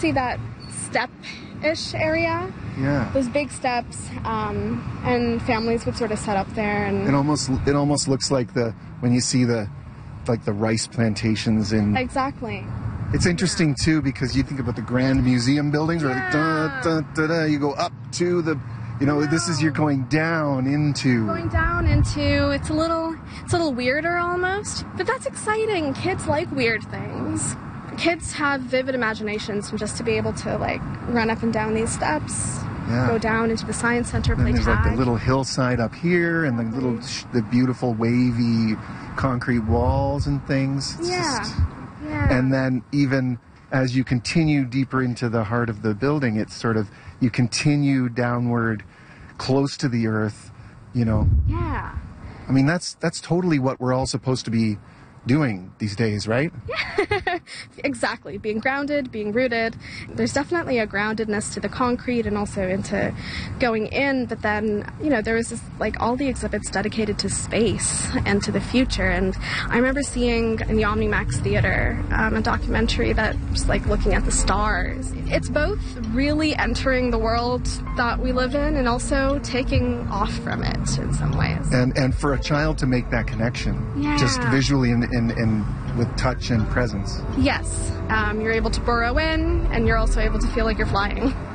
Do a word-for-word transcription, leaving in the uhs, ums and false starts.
see that step-ish area. Yeah. Those big steps, um, and families would sort of set up there. And it almost it almost looks like the when you see the like the rice plantations in. Exactly. It's interesting yeah. too because you think about the Grand Museum buildings, where yeah. da, da, da, da, you go up to the, you know, no. this is you're going down into. Going down into it's a little it's a little weirder almost, but that's exciting. Kids like weird things. Kids have vivid imaginations, and just to be able to like run up and down these steps, yeah. go down into the science center, and play there's tag. like the little hillside up here, and the little the beautiful wavy concrete walls and things. It's yeah, just, yeah. And then even as you continue deeper into the heart of the building, it's sort of you continue downward, close to the earth. You know. Yeah. I mean that's that's totally what we're all supposed to be doing these days, right? Yeah, exactly. Being grounded, being rooted. There's definitely a groundedness to the concrete and also into going in, but then, you know, there was this, like, all the exhibits dedicated to space and to the future. And I remember seeing in the OmniMax Theater um, a documentary that was, like, looking at the stars. It's both really entering the world that we live in and also taking off from it in some ways. And and for a child to make that connection, yeah. just visually and in, in, in, with touch and presence. Yes. Um, you're able to burrow in, and you're also able to feel like you're flying.